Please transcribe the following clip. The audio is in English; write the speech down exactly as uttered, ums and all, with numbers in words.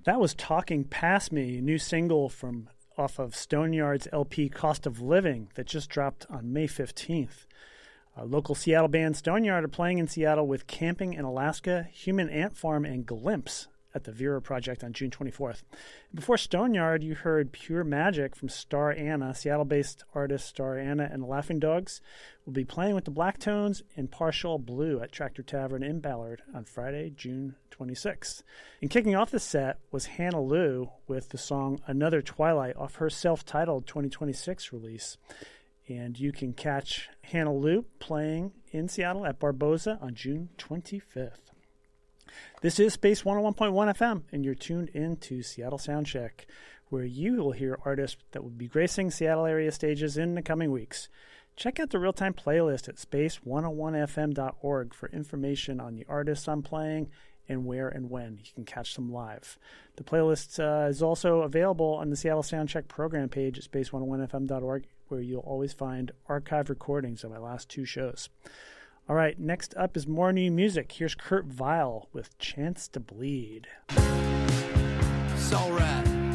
That was Talking Past Me, a new single from off of Stoneyard's L P Cost of Living that just dropped on May fifteenth. Uh, local Seattle band Stoneyard are playing in Seattle with Camping in Alaska, Human Ant Farm, and Glimpse at the Vera Project on June twenty-fourth. Before Stoneyard, you heard Pure Magic from Star Anna. Seattle-based artist Star Anna and the Laughing Dogs will be playing with the Blacktones and Partial Blue at Tractor Tavern in Ballard on Friday, June twenty-sixth. And kicking off the set was Hannah Lou with the song Another Twilight off her self-titled twenty twenty-six release. And you can catch Hannah Lou playing in Seattle at Barboza on June twenty-fifth. This is Space one oh one point one F M, and you're tuned in to Seattle Soundcheck, where you will hear artists that will be gracing Seattle area stages in the coming weeks. Check out the real-time playlist at space one oh one f m dot org for information on the artists I'm playing and where and when you can catch them live. The playlist uh, is also available on the Seattle Soundcheck program page at space one oh one f m dot org, where you'll always find archive recordings of my last two shows. All right, next up is more new music. Here's Kurt Vile with Chance to Bleed. It's all right.